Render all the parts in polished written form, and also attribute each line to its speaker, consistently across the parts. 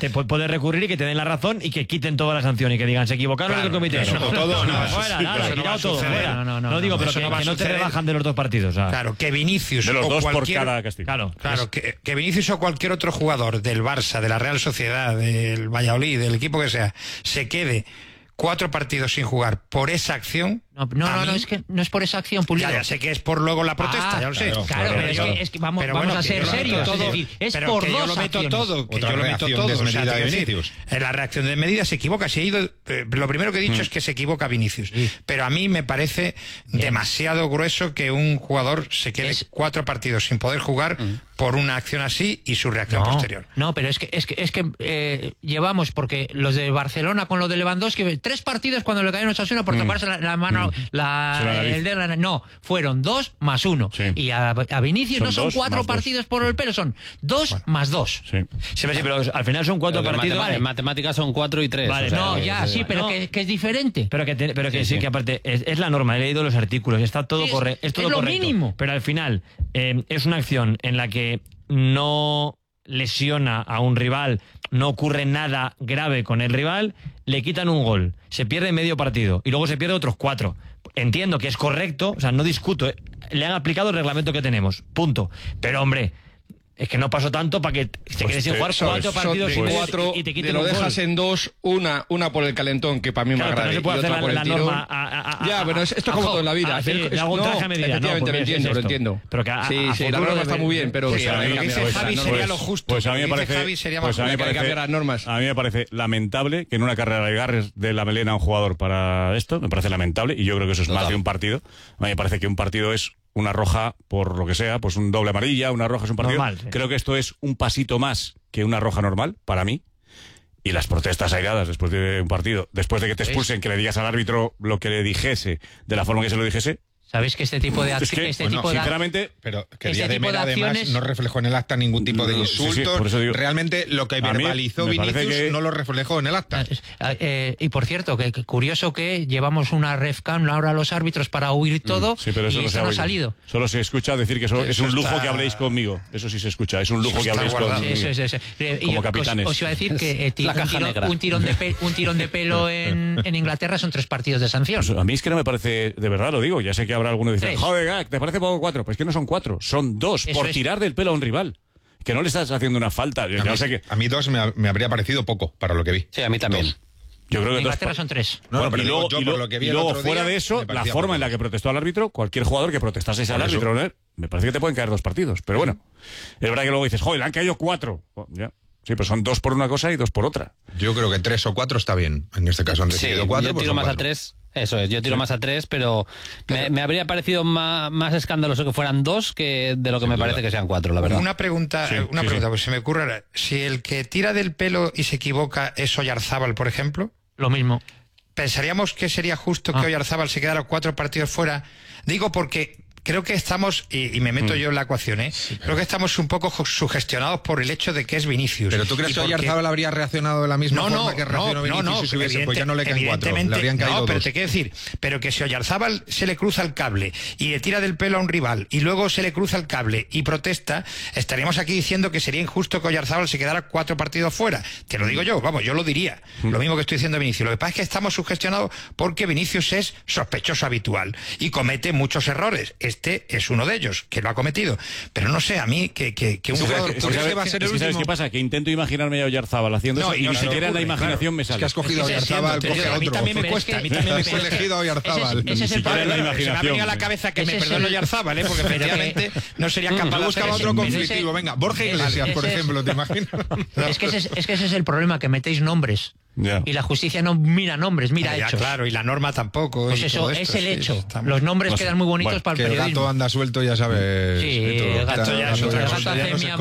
Speaker 1: puedes recurrir y que te den la razón y que quiten toda la sanción y que digan se equivocaron del comité.
Speaker 2: Eso todo no va a
Speaker 1: fuera, quitado todo. No digo, pero que no te rebajan de los dos partidos.
Speaker 3: Claro, que Vinicius
Speaker 2: de los dos
Speaker 3: por
Speaker 2: cada castigo.
Speaker 3: Claro, que Vinicius o cualquier otro jugador del Barça, de la Real Sociedad, del Valladolid, del equipo que sea, se quede 4 partidos sin jugar por esa acción.
Speaker 4: No, es que no es por esa acción, Pulido.
Speaker 3: Ya sé que es por luego la protesta, ya lo sé.
Speaker 4: Claro, pero es que vamos a ser serios. Es por
Speaker 3: dos
Speaker 4: acciones.
Speaker 3: Yo lo meto todo.
Speaker 5: Desmedida de Vinicius.
Speaker 3: En la reacción desmedida se equivoca. Lo primero que he dicho es que se equivoca Vinicius. Sí. Pero a mí me parece demasiado grueso que un jugador se quede 4 partidos sin poder jugar por una acción así y su reacción posterior.
Speaker 4: No, pero es que llevamos, porque los de Barcelona con lo de Lewandowski, 3 partidos cuando le cayeron a Osasuna por tocarse la mano, no, fueron 2 más 1. Sí. Y a Vinicius no son 4 partidos por el pelo, son 2 más 2.
Speaker 1: Sí, pero al final son 4 partidos.
Speaker 6: En matemáticas son 4 y 3.
Speaker 1: Vale,
Speaker 4: pero que es diferente.
Speaker 1: Pero que sí, que aparte es la norma, he leído los artículos, está todo correcto. Es todo
Speaker 4: lo
Speaker 1: correcto.
Speaker 4: Mínimo.
Speaker 1: Pero al final es una acción en la que no lesiona a un rival, no ocurre nada grave con el rival, le quitan un gol, se pierde medio partido y luego se pierde otros 4. Entiendo que es correcto, o sea, no discuto, le han aplicado el reglamento que tenemos, punto. Pero hombre, es que no pasó tanto para que te quedes sin jugar 4 partidos y te quiten
Speaker 5: lo
Speaker 1: un gol.
Speaker 5: dejas en 2, una por el calentón, que para mí me agrada,
Speaker 1: no se puede
Speaker 5: y otra
Speaker 1: hacer
Speaker 5: por el tirón.
Speaker 1: Norma
Speaker 5: pero esto es como todo en la vida.
Speaker 1: Hago un traje a medida.
Speaker 5: Efectivamente, lo entiendo.
Speaker 1: Pero que
Speaker 5: la norma está muy bien, pero
Speaker 3: Javi sería lo justo.
Speaker 2: Pues a mí me parece, a mí me parece lamentable que en una carrera le agarres de la melena a un jugador para esto, me parece lamentable, y yo creo que eso es más de un partido. A mí me parece que un partido es una roja por lo que sea, pues un doble amarilla, una roja es un partido. Normal, sí. Creo que esto es un pasito más que una roja normal, para mí. Y las protestas airadas después de un partido, después de que te expulsen, que le digas al árbitro lo que le dijese, de la forma que se lo dijese.
Speaker 4: ¿Sabéis que este tipo de acciones...
Speaker 2: sinceramente...
Speaker 5: Pero que Díaz de Mera además no reflejó en el acta ningún tipo de insulto.
Speaker 2: Por eso digo,
Speaker 5: realmente lo que verbalizó Vinicius no lo reflejó en el acta.
Speaker 4: Y por cierto, que curioso que llevamos una refcam ahora a los árbitros para huir todo
Speaker 2: pero eso
Speaker 4: y esto no ha salido.
Speaker 2: Solo se escucha decir que es un lujo que habléis conmigo. Eso sí se escucha, es un lujo que habléis conmigo. Como capitanes.
Speaker 4: Os iba a decir que un tirón de pelo en Inglaterra son 3 partidos de sanción.
Speaker 2: Pues a mí es que no me parece, de verdad lo digo, ya sé que habrá alguno que dice, joder, ¿te parece poco 4? Pues que no son 4, son 2 por tirar del pelo a un rival. Que no le estás haciendo una falta.
Speaker 5: A mí 2 me habría parecido poco para lo que vi.
Speaker 6: Sí, a mí también.
Speaker 5: 2.
Speaker 2: Yo creo que
Speaker 4: Inglaterra son 3.
Speaker 5: Pero
Speaker 2: luego fuera de eso, la forma en la que protestó al árbitro, cualquier jugador que protestase al árbitro, ¿no? Me parece que te pueden caer 2 partidos. Pero bueno, es verdad que luego dices, joder, le han caído 4. Ya. Sí, pero son 2 por una cosa y 2 por otra.
Speaker 5: Yo creo que 3 o 4 está bien. En este caso han decidido 4.
Speaker 6: Yo tiro más a 3. Eso es, yo tiro más a 3, pero me habría parecido más escandaloso que fueran 2 que de lo que me parece que sean 4, la verdad.
Speaker 3: Una pregunta, pues se me ocurre ahora. Si el que tira del pelo y se equivoca es Oyarzábal, por ejemplo,
Speaker 4: lo mismo.
Speaker 3: ¿Pensaríamos que sería justo que Oyarzábal se quedara 4 partidos fuera? Digo porque creo que estamos, y me meto yo en la ecuación, creo que estamos un poco sugestionados por el hecho de que es Vinicius.
Speaker 5: ¿Pero tú crees que Oyarzábal habría reaccionado de la misma forma que reaccionó Vinicius si hubiese? Pues ya no le caen 4, le habrían caído 2.
Speaker 3: Pero te quiero decir, pero que si Oyarzábal se le cruza el cable y le tira del pelo a un rival y luego se le cruza el cable y protesta, estaríamos aquí diciendo que sería injusto que Oyarzábal se quedara 4 partidos fuera. Te lo digo yo, yo lo diría. Lo mismo que estoy diciendo Vinicius. Lo que pasa es que estamos sugestionados porque Vinicius es sospechoso habitual y comete muchos errores. Este es uno de ellos, que lo ha cometido. Pero no sé, a mí, que un jugador...
Speaker 2: ¿Sabes qué pasa? Que intento imaginarme a Oyarzábal haciendo eso y ni siquiera en la imaginación me sale.
Speaker 5: Es que has cogido a Oyarzábal, coge a otro.
Speaker 3: A mí también me cuesta.
Speaker 5: Has elegido a Oyarzábal.
Speaker 3: Ese es el problema. Se me ha venido a la cabeza que me perdone Oyarzábal, porque efectivamente no sería capaz de
Speaker 5: buscar otro conflictivo. Venga, Borja Iglesias, por ejemplo, ¿te imaginas?
Speaker 4: Es que ese es el problema, que metéis nombres. Y la justicia no mira nombres, mira hechos.
Speaker 3: Claro, y la norma tampoco.
Speaker 4: Pues eso, es el hecho. Los nombres quedan muy bonitos para el periodismo.
Speaker 5: El gato anda suelto, ya sabes.
Speaker 4: Sí, el gato ya es otra cosa.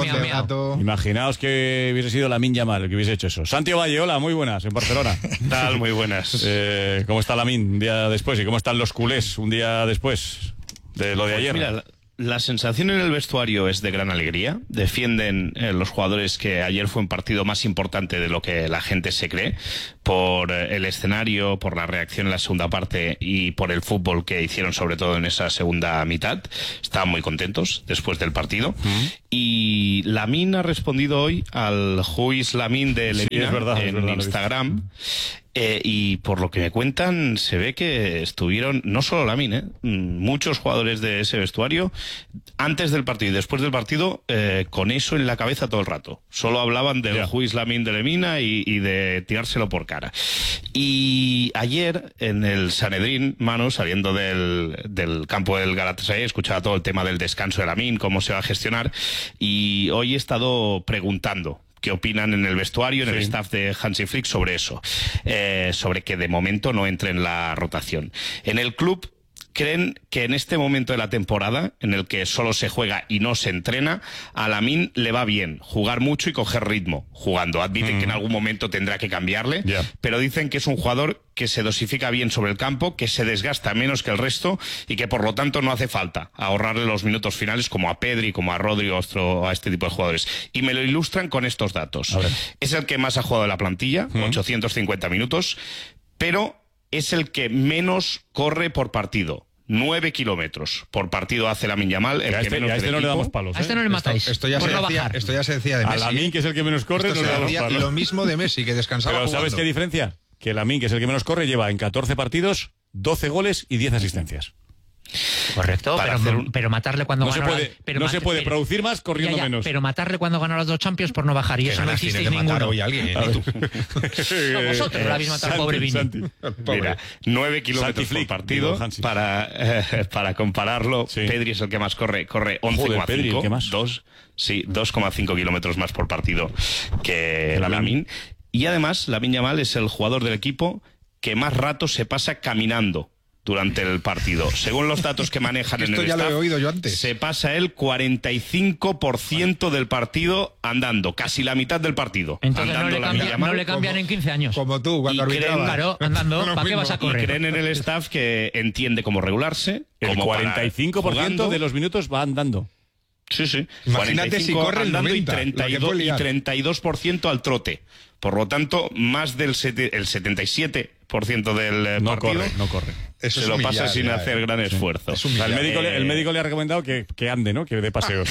Speaker 2: Imaginaos que hubiese sido Lamine Yamal el que hubiese hecho eso. Santi Valle, hola, muy buenas, en Barcelona.
Speaker 7: Tal, muy buenas.
Speaker 2: ¿Cómo está Lamine un día después? ¿Y cómo están los culés un día después de lo de ayer?
Speaker 7: Mira, La sensación en el vestuario es de gran alegría. Defienden los jugadores que ayer fue un partido más importante de lo que la gente se cree, por el escenario, por la reacción en la segunda parte y por el fútbol que hicieron, sobre todo en esa segunda mitad. Estaban muy contentos después del partido. Y Lamine ha respondido hoy al Who is Lamine de Lemina en Instagram. Y por lo que me cuentan, se ve que estuvieron, no solo Lamine, muchos jugadores de ese vestuario, antes del partido y después del partido, con eso en la cabeza todo el rato. Solo hablaban del Who is Lamine de Lemina y de tirárselo por cara. Y ayer, en el Sanedrín, Manu, saliendo del campo del Galatasaray, escuchaba todo el tema del descanso de Lamine, cómo se va a gestionar, y hoy he estado preguntando qué opinan en el vestuario, en el staff de Hansi Flick sobre eso, sobre que de momento no entre en la rotación. En el club creen que en este momento de la temporada, en el que solo se juega y no se entrena, a Lamine le va bien jugar mucho y coger ritmo jugando. Admiten que en algún momento tendrá que cambiarle, pero dicen que es un jugador que se dosifica bien sobre el campo, que se desgasta menos que el resto y que por lo tanto no hace falta ahorrarle los minutos finales como a Pedri, como a Rodri o a este tipo de jugadores. Y me lo ilustran con estos datos. Es el que más ha jugado de la plantilla, 850 minutos, pero es el que menos corre por partido. 9 kilómetros por partido hace Lamine Yamal, el que menos del equipo.
Speaker 2: No le damos palos,
Speaker 4: A este no le matáis.
Speaker 5: Esto ya se decía de Messi.
Speaker 2: A Lamine, que es el que menos corre, no le damos palos.
Speaker 5: Y lo mismo de Messi, que descansaba.
Speaker 2: Pero ¿sabes qué diferencia? Que Lamine, que es el que menos corre, lleva en 14 partidos 12 goles y 10 asistencias.
Speaker 4: Correcto, pero matarle cuando
Speaker 2: no
Speaker 4: ganó
Speaker 2: no se puede producir más corriendo menos.
Speaker 4: Pero matarle cuando ganó los 2 Champions por no bajar, y eso no hicisteis ninguno.
Speaker 5: Hoy alguien, ¿tú?
Speaker 4: No, vosotros lo habéis matado al pobre Vini.
Speaker 7: Mira, 9 kilómetros por partido, para compararlo, Pedri es el que más corre 11,5, 2,5 kilómetros más por partido que Lamine. Y además, Lamine Yamal es el jugador del equipo que más rato se pasa caminando durante el partido. Según los datos que manejan en el
Speaker 5: staff,
Speaker 7: lo
Speaker 5: he oído yo antes.
Speaker 7: Se pasa el 45% del partido andando, casi la mitad del partido.
Speaker 4: Entonces no le cambian en 15 años.
Speaker 5: Como tú, cuando arbitrabas.
Speaker 4: Claro, andando, ¿para qué vas a correr?
Speaker 7: Y creen en el staff que entiende cómo regularse.
Speaker 2: El 45% de los minutos va andando.
Speaker 7: Sí.
Speaker 5: Imagínate si corre el 90,
Speaker 7: y 32% al trote. Por lo tanto, más del el 77% del partido
Speaker 2: no corre.
Speaker 7: Eso se lo pasa sin hacer gran esfuerzo.
Speaker 2: El médico le ha recomendado que ande, ¿no? Que dé paseos.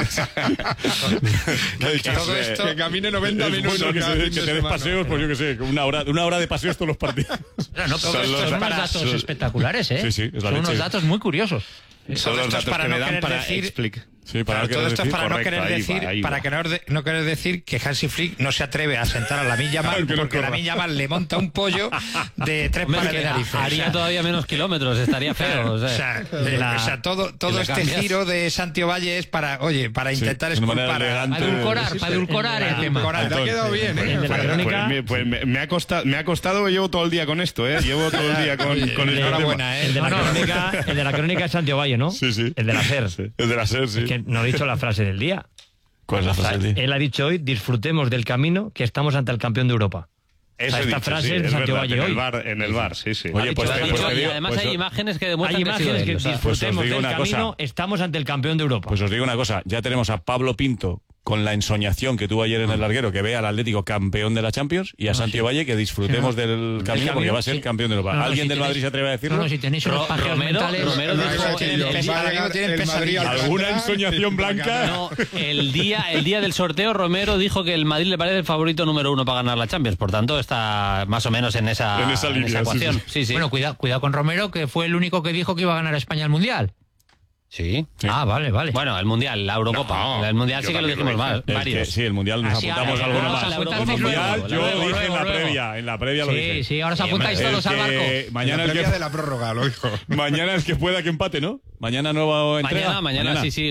Speaker 5: Todo esto, que camine 90 minutos.
Speaker 2: Que te des paseos, pues yo qué sé, una hora de paseos todos los partidos.
Speaker 4: Son unos datos espectaculares, ¿eh?
Speaker 2: Sí,
Speaker 4: son unos datos muy curiosos.
Speaker 7: Son los datos que me dan para explicar.
Speaker 3: Todo esto es para no querer decir que Hansi Flick no se atreve a sentar a Lamine Yamal porque Lamine Yamal le monta un pollo de 3 pares de narices.
Speaker 6: Haría todavía menos kilómetros, estaría feo.
Speaker 3: Todo este giro de Santiago Valle es para intentar esculpar,
Speaker 4: para edulcorar el tema.
Speaker 5: Te ha quedado bien,
Speaker 7: me ha costado, llevo todo el día con esto, llevo todo el día con
Speaker 3: enhorabuena,
Speaker 1: el de la crónica de Santiago Valle, ¿no?
Speaker 2: Sí.
Speaker 1: El de la SER.
Speaker 2: El de la SER, sí.
Speaker 1: Que no ha dicho la frase del día.
Speaker 2: ¿Cuál es la frase del día?
Speaker 1: Él ha dicho hoy: disfrutemos del camino, que estamos ante el campeón de Europa. Esta frase es de Santiago Valle hoy.
Speaker 7: En el bar, sí.
Speaker 2: Oye,
Speaker 6: y además hay imágenes que demuestran
Speaker 1: que disfrutemos del camino, estamos ante el campeón de Europa.
Speaker 2: Pues os digo una cosa, ya tenemos a Pablo Pinto con la ensoñación que tuvo ayer en el larguero, que ve al Atlético campeón de la Champions, y a Santiago Valle que disfrutemos del camino, porque va a ser campeón de Europa. ¿Alguien del Madrid se atreve a decirlo?
Speaker 4: No, si tenéis unos pajeros mentales...
Speaker 6: Romero dijo...
Speaker 2: ¿Alguna ensoñación blanca?
Speaker 6: No, el día del sorteo, Romero dijo que el Madrid le parece el favorito número 1 para ganar la Champions. Por tanto, está más o menos en esa ecuación. Sí.
Speaker 4: Bueno, cuidado con Romero, que fue el único que dijo que iba a ganar España el Mundial.
Speaker 6: Sí.
Speaker 4: Ah, vale.
Speaker 6: Bueno, el Mundial, la Eurocopa. El Mundial sí que lo dijimos varios.
Speaker 2: Sí, el Mundial nos apuntamos alguno más.
Speaker 6: El
Speaker 2: Mundial yo dije en la previa lo dije.
Speaker 4: Sí, ahora os apuntáis todos al barco.
Speaker 5: Mañana el de la prórroga, lo dijo.
Speaker 2: Mañana es que pueda que empate, ¿no? Mañana nueva entrega.
Speaker 6: Mañana. Sí.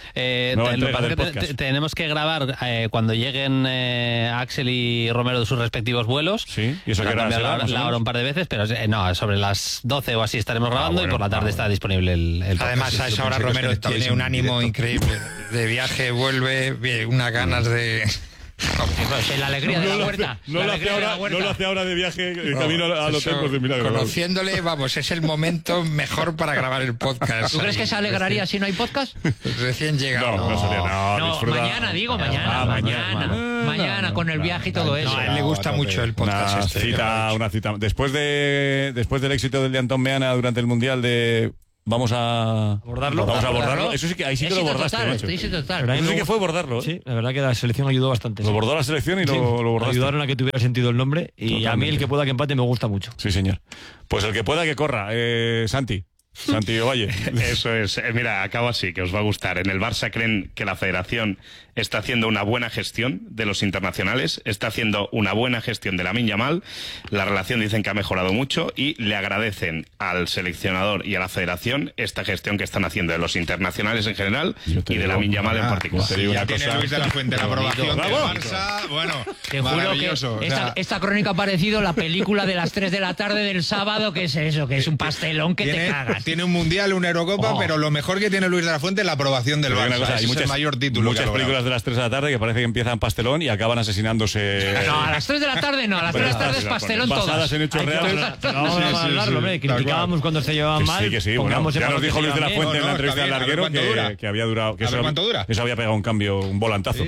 Speaker 6: Tenemos que grabar cuando lleguen Axel y Romero de sus respectivos vuelos.
Speaker 2: Sí, y eso que
Speaker 6: la hora un par de veces, pero no, sobre las 12 o así estaremos grabando y por la tarde está disponible el podcast.
Speaker 3: Además, a esa hora Romero tiene un ánimo increíble de viaje, vuelve, unas ganas de
Speaker 4: Pues la alegría de la huerta.
Speaker 2: No lo hace ahora de viaje, camino al hotel pues de Milagro.
Speaker 3: Conociéndole, vamos, es el momento mejor para grabar el podcast.
Speaker 4: ¿Tú crees que se alegraría si no hay podcast?
Speaker 3: Recién llegado.
Speaker 2: No,
Speaker 4: mañana, con el viaje y todo eso.
Speaker 3: A él le gusta mucho el podcast.
Speaker 2: Una cita. Después del éxito del de Antón Meana durante el Mundial de... Vamos a abordarlo. Eso sí que ahí sí que lo bordaste, macho.
Speaker 4: Total.
Speaker 2: Eso sí que fue bordarlo.
Speaker 1: Sí, la verdad que la selección ayudó bastante.
Speaker 2: Lo bordó la selección y lo bordaste.
Speaker 1: Ayudaron a que tuviera sentido el nombre y totalmente. A mí el que pueda que empate me gusta mucho.
Speaker 2: Sí, señor. Pues el que pueda que corra. Santi Ovalle.
Speaker 7: Eso es. Mira, acabo así, que os va a gustar. En el Barça creen que la Federación está haciendo una buena gestión de los internacionales, está haciendo una buena gestión de Lamine Yamal. La relación dicen que ha mejorado mucho y le agradecen al seleccionador y a la Federación esta gestión que están haciendo de los internacionales en general y de Lamine Yamal en particular.
Speaker 5: Ya tiene Luis de la Fuente la aprobación del Barça. Bueno,
Speaker 4: te juro que esta crónica ha parecido la película de las 3 de la tarde del sábado, que es eso, que es un pastelón que te cagas.
Speaker 5: Tiene un Mundial, una Eurocopa, pero lo mejor que tiene Luis de la Fuente es la aprobación del Barça.
Speaker 2: Es el mayor título. Muchas películas de las 3 de la tarde que parece que empiezan pastelón y acaban asesinándose.
Speaker 4: No, a las 3 de la tarde no, a las 3 de la tarde es pastelón todas.
Speaker 2: Basadas en hechos reales.
Speaker 1: No, vamos a hablarlo, hombre. Criticábamos cuando se llevaban mal.
Speaker 2: Sí, que sí. Bueno, ya nos dijo Luis de la Fuente en la entrevista al larguero que había durado. Que eso había pegado un volantazo.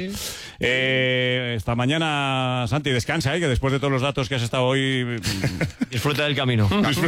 Speaker 2: Esta mañana, Santi, descansa, que después de todos los datos que has estado hoy.
Speaker 1: Disfruta del camino.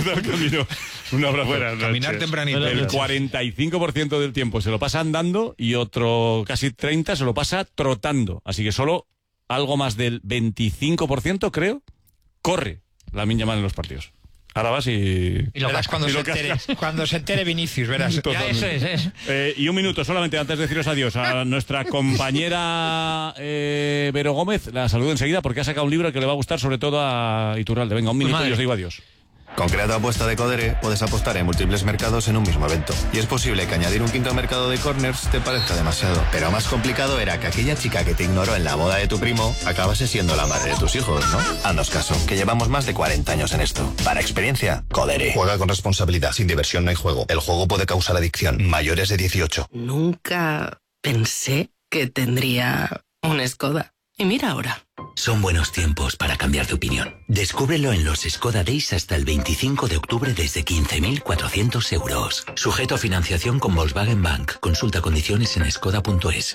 Speaker 2: Un abrazo.
Speaker 5: Caminar tempranito.
Speaker 2: El 45% del tiempo se lo pasa andando y otro casi 30% se lo pasa trotando. Así que solo algo más del 25%, creo, corre Lamine Yamal en los partidos. Ahora vas y
Speaker 3: lo verás cuando se entere Vinicius, verás.
Speaker 4: Ya, eso es.
Speaker 2: Y un minuto solamente antes de deciros adiós a nuestra compañera Vero Gómez. La saludo enseguida porque ha sacado un libro que le va a gustar sobre todo a Iturralde. Venga, un minuto y os digo adiós.
Speaker 8: Con Creado Apuesta de Codere puedes apostar en múltiples mercados en un mismo evento. Y es posible que añadir un quinto mercado de corners te parezca demasiado. Pero más complicado era que aquella chica que te ignoró en la boda de tu primo acabase siendo la madre de tus hijos, ¿no? Haznos caso, que llevamos más de 40 años en esto. Para experiencia, Codere. Juega con responsabilidad. Sin diversión no hay juego. El juego puede causar adicción. Mayores de 18.
Speaker 9: Nunca pensé que tendría un Skoda. Y mira ahora.
Speaker 10: Son buenos tiempos para cambiar de opinión. Descúbrelo en los Skoda Days hasta el 25 de octubre desde 15.400 euros. Sujeto a financiación con Volkswagen Bank. Consulta condiciones en skoda.es.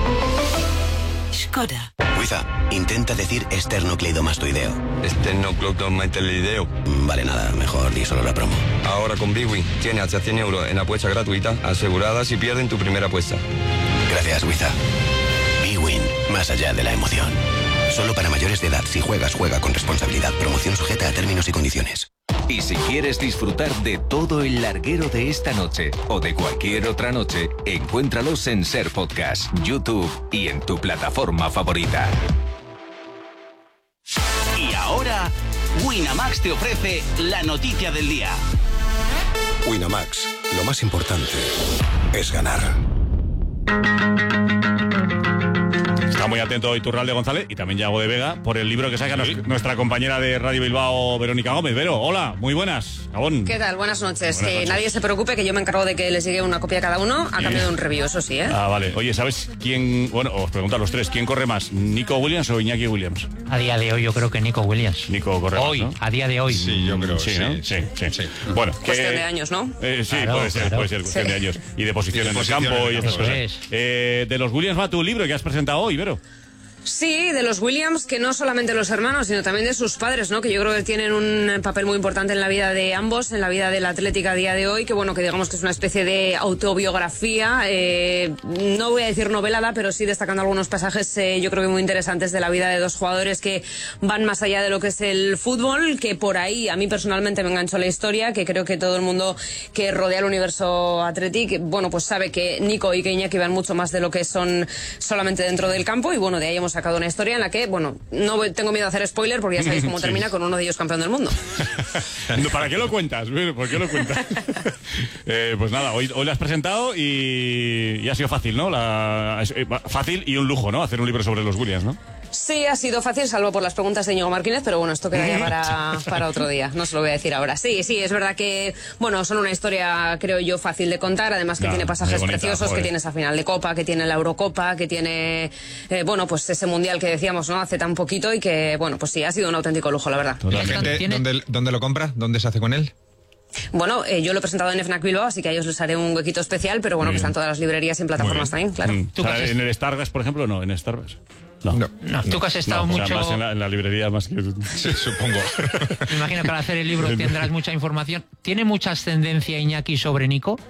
Speaker 9: Skoda.
Speaker 8: Wiza, intenta decir esternocleidomastoideo.
Speaker 11: Esternocleidomastoideo.
Speaker 8: Vale, nada, mejor di solo la promo.
Speaker 11: Ahora con Bwin tienes hasta 100 euros en apuesta gratuita asegurada si pierden tu primera apuesta.
Speaker 8: Gracias, Wiza. Bwin, más allá de la emoción. Solo para mayores de edad. Si juegas, juega con responsabilidad. Promoción sujeta a términos y condiciones.
Speaker 12: Y si quieres disfrutar de todo el larguero de esta noche o de cualquier otra noche, encuéntralos en Ser Podcast, YouTube y en tu plataforma favorita.
Speaker 13: Y ahora, Winamax te ofrece la noticia del día.
Speaker 8: Winamax, lo más importante es ganar.
Speaker 2: Está muy atento Iturralde González y también Yago de Vega por el libro que saca nuestra compañera de Radio Bilbao, Verónica Gómez. Vero, hola, muy buenas. Gabón.
Speaker 14: ¿Qué tal? Buenas noches. Nadie se preocupe, que yo me encargo de que les llegue una copia a cada uno a cambio de un review, eso sí, ¿eh?
Speaker 2: Ah, vale. Oye, ¿sabes quién? Bueno, os pregunto a los tres, ¿quién corre más? ¿Nico Williams o Iñaki Williams?
Speaker 4: A día de hoy yo creo que Nico Williams.
Speaker 2: Nico corre
Speaker 4: hoy,
Speaker 2: más, ¿no?
Speaker 4: A día de hoy.
Speaker 5: Sí, yo creo
Speaker 2: sí,
Speaker 5: sí,
Speaker 2: ¿no? Sí. Bueno,
Speaker 14: cuestión de años, ¿no?
Speaker 2: Sí, claro, puede ser cuestión de años. Y de posición en el campo y estas cosas. De los Williams va tu libro que has presentado hoy, Vero.
Speaker 14: Sí, de los Williams, que no solamente los hermanos, sino también de sus padres, ¿no? Que yo creo que tienen un papel muy importante en la vida de ambos, en la vida del Atlético a día de hoy, que bueno, que digamos que es una especie de autobiografía, no voy a decir novelada, pero sí destacando algunos pasajes, yo creo que muy interesantes de la vida de dos jugadores que van más allá de lo que es el fútbol, que por ahí a mí personalmente me enganchó la historia, que creo que todo el mundo que rodea el universo Athletic, bueno, pues sabe que Nico y que Iñaki van mucho más de lo que son solamente dentro del campo, y bueno, de ahí hemos sacado una historia en la que, bueno, no tengo miedo a hacer spoiler porque ya sabéis cómo termina con uno de ellos campeón del mundo.
Speaker 2: ¿Para qué lo cuentas? ¿Por qué lo cuentas? Pues nada, hoy lo has presentado y ha sido fácil, ¿no? Fácil y un lujo, ¿no? Hacer un libro sobre los Williams, ¿no?
Speaker 14: Sí, ha sido fácil, salvo por las preguntas de Íñigo Martínez, pero bueno, esto queda ya para otro día, no se lo voy a decir ahora. Sí, es verdad que, bueno, son una historia, creo yo, fácil de contar, además que tiene pasajes preciosos, que tiene esa final de Copa, que tiene la Eurocopa, que tiene, bueno, pues ese Mundial que decíamos, ¿no?, hace tan poquito y que, bueno, pues sí, ha sido un auténtico lujo, la verdad.
Speaker 5: ¿La gente dónde lo compra? ¿Dónde se hace con él?
Speaker 14: Bueno, yo lo he presentado en FNAC Bilbao, así que a ellos les haré un huequito especial, pero bueno, que están todas las librerías y en plataformas también, claro.
Speaker 2: ¿En el Starbucks, por ejemplo? No, en Starbucks.
Speaker 4: No, tú que has estado mucho...
Speaker 2: O sea, más en la librería más que...
Speaker 5: Sí, supongo.
Speaker 4: Me imagino que al hacer el libro tendrás mucha información. ¿Tiene mucha ascendencia Iñaki sobre Nico?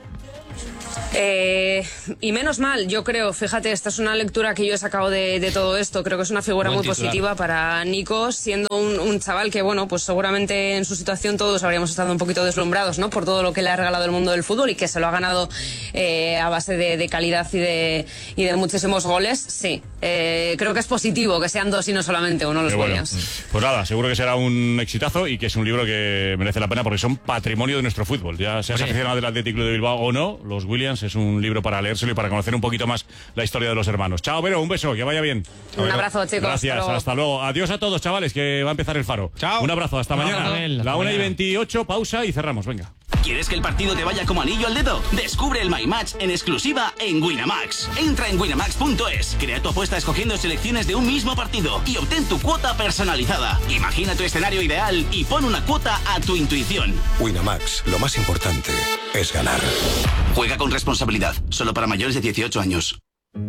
Speaker 14: Y menos mal, yo creo, fíjate, esta es una lectura que yo he sacado de todo esto, creo que es una figura muy positiva para Nico, siendo un chaval que, bueno, pues seguramente en su situación todos habríamos estado un poquito deslumbrados, ¿no?, por todo lo que le ha regalado el mundo del fútbol y que se lo ha ganado a base de calidad y de muchísimos goles. Sí, creo que es positivo que sean dos y no solamente uno los Williams.
Speaker 2: Pues nada, seguro que será un exitazo y que es un libro que merece la pena porque son patrimonio de nuestro fútbol, ya seas aficionado del Athletic Club de Bilbao o no, los Williams es un libro para leérselo y para conocer un poquito más la historia de los hermanos. Chao, Vero, un beso, que vaya bien.
Speaker 14: Un abrazo, chicos.
Speaker 2: Gracias, hasta luego. Adiós a todos, chavales, que va a empezar el Faro.
Speaker 5: Chao.
Speaker 2: Un abrazo, hasta mañana. La 1:28, pausa y cerramos, venga.
Speaker 13: ¿Quieres que el partido te vaya como anillo al dedo? Descubre el My Match en exclusiva en Winamax. Entra en winamax.es, crea tu apuesta escogiendo selecciones de un mismo partido y obtén tu cuota personalizada. Imagina tu escenario ideal y pon una cuota a tu intuición.
Speaker 15: Winamax, lo más importante es ganar.
Speaker 13: Juega con responsabilidad, solo para mayores de 18 años.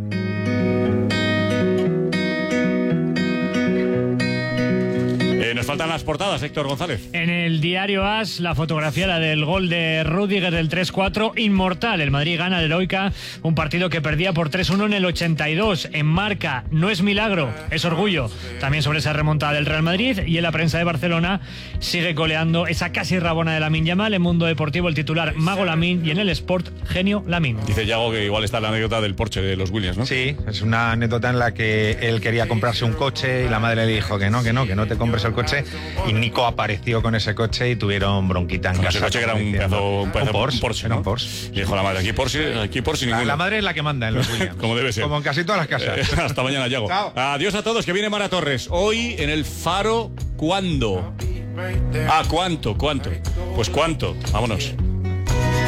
Speaker 2: Nos faltan las portadas, Héctor González.
Speaker 1: En el diario AS, la fotografía, la del gol de Rüdiger del 3-4, inmortal. El Madrid gana al Heroica, un partido que perdía por 3-1 en el 82. En Marca, no es milagro, es orgullo. También sobre esa remontada del Real Madrid. Y en la prensa de Barcelona sigue coleando esa casi rabona de Lamine Yamal. En Mundo Deportivo, el titular Mago Lamine, y en el Sport, genio Lamine.
Speaker 2: Dice Yago que igual está la anécdota del Porsche de los Williams, ¿no?
Speaker 5: Sí, es una anécdota en la que él quería comprarse un coche y la madre le dijo que no te compres el coche, y Nico apareció con ese coche y tuvieron bronquita en casa.
Speaker 2: Ese coche que era un Porsche,
Speaker 5: ¿no?
Speaker 2: Un Porsche. Y dijo la madre, aquí Porsche ninguno.
Speaker 5: La madre es la que manda en los Williams.
Speaker 2: Como debe ser.
Speaker 5: Como en casi todas las casas.
Speaker 2: Hasta mañana, Yago.
Speaker 5: Chao.
Speaker 2: Adiós a todos, que viene Mara Torres. Hoy en el Faro, ¿cuándo? ¿Cuánto? Pues cuánto. Vámonos.